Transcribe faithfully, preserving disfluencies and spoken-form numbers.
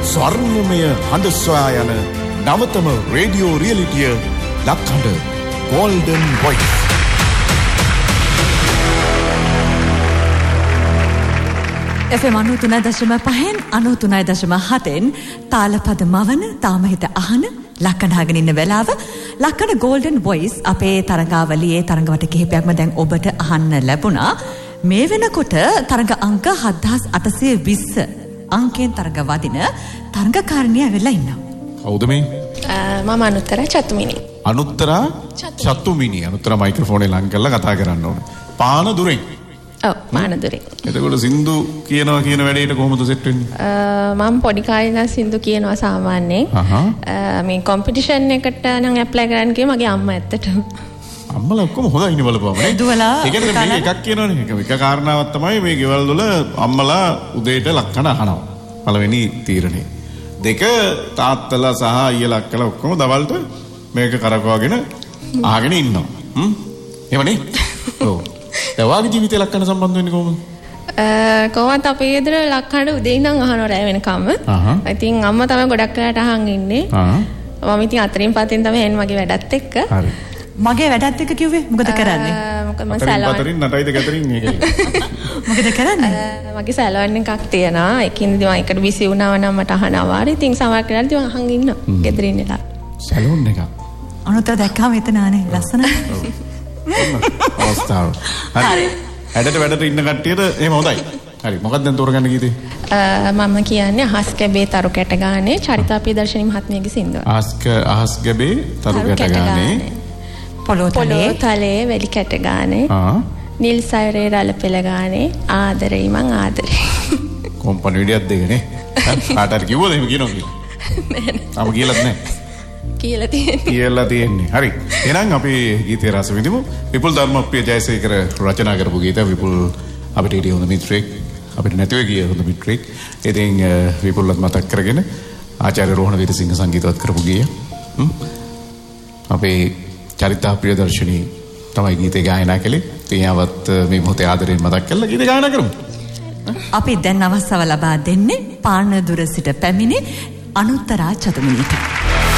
ස්වර්ණමය හඬ සොයා යන නවතම radio රියලිටිය ලක්හඬ Golden Voice. F M අනූ තුනයි දශම පහෙන් අනූ තුනයි දශම හතෙන් තාලපද මවන තාම හිත අහන ලක්කඩාගෙන ඉන්න වෙලාව ලක්කඩ Golden Voice අපේ තරඟාවලියේ තරඟවට කිහිපයක්ම දැන් ඔබට අහන්න ලැබුණා. මේ වෙනකොට තරඟ අංක හත්දාස් අටසිය විස්ස අංකයෙන් තරඟ වදින තරඟකාරිනිය ඇවිල්ලා ඉන්නවා. කවුද මේ? මම අනුත්තරා චතුමිනි. අනුත්තරා චතුමිනි. අනුත්තරා මයික්‍රොෆෝනේ ලං කරලා කතා කරන්න ඕනේ. පාන දුරෙන්. ඔව් පානදුරේ. එතකොට සින්දු කියනවා කියන වැඩේට කොහොමද සෙට් වෙන්නේ? මම පොඩි කාලේ ඉඳන් සින්දු කියනවා සාමාන්‍යයෙන්. මේ කොම්පිටිෂන් එකට නම් ඇප්ලයි කරන්න ගියේ මගේ අම්මා ඇත්තටම. අම්මලා ඔක්කොම හොඳයි ඉන්නේ බලපුවම නේ. දුවලා. ඒ කියන්නේ මේ එකක් කියනවනේ. එක එක කාරණාවක් තමයි මේ ගෙවල් වල අම්මලා උදේට ලක්කන අහනවා. පළවෙනි තීරණේ. දෙක තාත්තලා සහ අයියලා අක්කලා ඔක්කොම දවල්ට මේක කරකවගෙන අහගෙන ඉන්නවා. හ්ම්. එහෙමනේ. ඔව්. දැන් ජීවිතේ ලක්කන සම්බන්ධ වෙන්නේ කොහොමද? කොහොමද අපේ ගෙදර ලක්කන උදේ ඉඳන් අහනවා රැ වෙනකම්. ඉතින් අම්මා තමයි ගොඩක් වෙලාට අහන් ඉන්නේ. මම ඉතින් අතරින් පතින් තමයි එන්නේ මගේ වැඩත් එක්ක. හරි. මගේ වැඩත් එක්ක කිව්වේ මොකද කරන්නේ? මොකද මම සැලොන් අතරින් නටයිද ගැතරින් මේකයි. මොකද කරන්නේ? මගේ සැලොන් එකක් තියෙනවා. ඒකින්ද මම එකට බිසි වුණාම නම් මට අහනවා. ඉතින් සමහර වෙලාවට මම අහන් ඉන්නවා. ගෙදර ඉන්නලා. සැලොන් එක. අනුතර දැක්කම එතන ආනේ ලස්සනයි. අවස්ථාව. හරි. ඇඩට වැඩට ඉන්න කට්ටියට එහෙම හොඳයි. හරි. මොකක්ද දැන් තෝරගන්න කීතේ? මම කියන්නේ අහස් ගැබේ තරු කැට ගානේ චරිතාපී දර්ශනී මහත්මියගේ සින්දුව. අහස් අහස් ගැබේ තරු කැට ගානේ පොළොව තලේ තලේ වැලි කැට ගානේ නිල් සයරේ රළ පෙළ ගානේ ආදරේ මං ආදරේ. කොම්පනි විඩියක් දෙකනේ. කාට හරි කිව්වද එහෙම කියනවා කියලා? නෑ නෑ. තාම කියලාත් නෑ. කියලා තියෙන්නේ. කියලා තියෙන්නේ. හරි. එහෙනම් අපි ගීතේ රස විඳිමු. විපුල් ධර්මප්‍රිය ජයසේකර රචනා කරපු ගීත විපුල් අපිට හිටිය හොඳ මිත්‍රෙක්. අපිට නැතිව ගිය හොඳ මිත්‍රෙක්. ඉතින් විපුල්වත් මතක් කරගෙන ආචාර්ය රෝහණ වීරසිංහ සංගීතවත් කරපු ගීය. අපේ චරිතා ප්‍රියදර්ශනී තමයි ගීතේ ගායනා කළේ. තියාවත් මේ මොහොතේ ආදරෙන් මතක් කරලා ගීතේ ගායනා කරමු. අපි දැන් අවස්ථාව ලබා දෙන්නේ පාන දුර සිට පැමිණි අනුත්තරා චතුමිනිට.